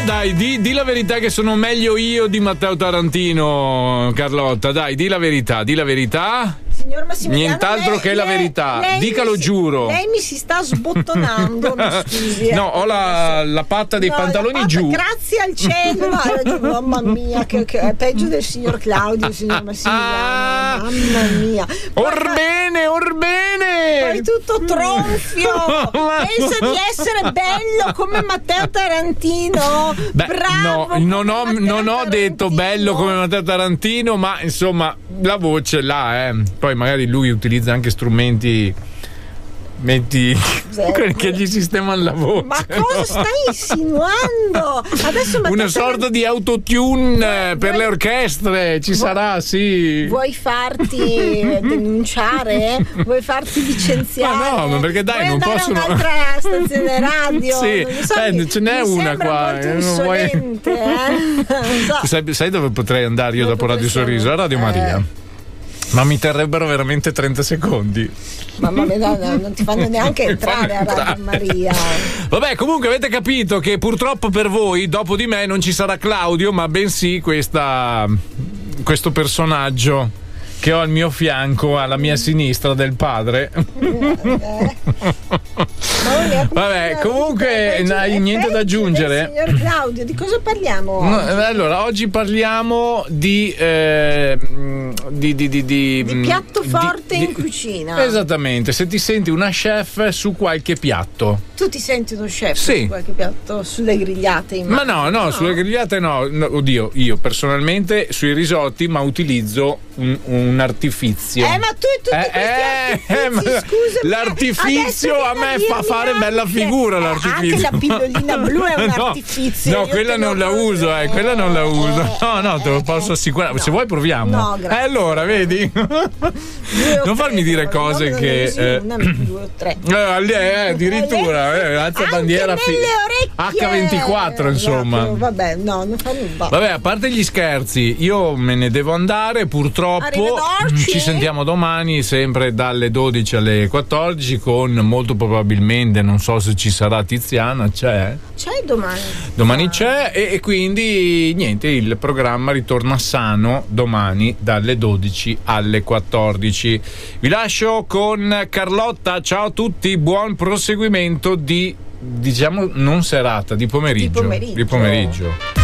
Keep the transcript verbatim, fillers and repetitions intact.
dai, di, di la verità che sono meglio io di Matteo Tarantino, Carlotta, dai, di la verità, di la verità. Signor Massimiliano, nient'altro lei, che la lei, verità, lei dicalo si, giuro. Lei mi si sta sbottonando, mi scusi. No, ho la, la patta dei no, pantaloni patta, giù. Grazie al cielo, no, mamma mia, che, che è peggio del signor Claudio, signor Massimiliano, mamma mia. Orbene, orbene! Poi tutto tronfio. Pensa di essere bello come Matteo Tarantino. Beh, bravo. No, non ho, non ho detto bello come Matteo Tarantino, ma insomma la voce là, eh. Poi magari lui utilizza anche strumenti metti quelli che gli sistemano la voce. Ma cosa no? stai insinuando? Adesso una sorta di autotune eh, per vuoi, le orchestre ci vuoi, sarà, sì. Vuoi farti denunciare? Vuoi farti licenziare? Ma no, ma perché dai, vuoi non possono. A un'altra stazione radio? Sì, so, eh, mi, ce n'è mi una qua. Molto insolente, vuoi... eh? so. sai, sai dove potrei andare io dove dopo Radio possiamo... Sorriso? A Radio eh. Maria. Ma mi terrebbero veramente trenta secondi. Mamma mia, no, non ti fanno neanche entrare a Radio Maria. Vabbè, comunque avete capito che purtroppo per voi, dopo di me, non ci sarà Claudio, ma bensì questa, questo personaggio che ho al mio fianco, alla mia sinistra del padre. Vabbè, comunque non hai niente da aggiungere. Signor Claudio, di cosa parliamo? No, allora, oggi parliamo di eh, di, di, di, di, di piatto forte di, in di, cucina. Esattamente, se ti senti una chef su qualche piatto. Tu ti senti uno chef sì. su qualche piatto, sulle grigliate? Ma no, no, no, sulle grigliate no. no. Oddio, io personalmente sui risotti, ma utilizzo un, un artifizio. Eh, ma tu e tutti eh, questi eh, artifici, ma scusami. L'artifizio a me fa fare anche, bella figura, l'artifizio. Anche la pillolina blu è un no, artifizio. No, quella non la uso, eh, quella non la uso. No, no, te lo posso assicurare. No. Se vuoi proviamo. No, grazie. Eh, allora, vedi? Non farmi dire cose no, che eh, una, due o tre. Eh, addirittura, eh, alza bandiera fi- acca ventiquattro, insomma. No, vabbè, no, non fa nulla. Vabbè, a parte gli scherzi, io me ne devo andare, purtroppo. Ci sentiamo domani, sempre dalle dodici alle quattordici, con molto probabilmente, non so se ci sarà Tiziana, c'è? C'è domani. Domani c'è e, e quindi niente, il programma ritorna sano domani dalle dodici alle quattordici. Vi lascio con Carlotta, ciao a tutti, buon proseguimento di, diciamo, non serata, di pomeriggio. Di pomeriggio. Di pomeriggio.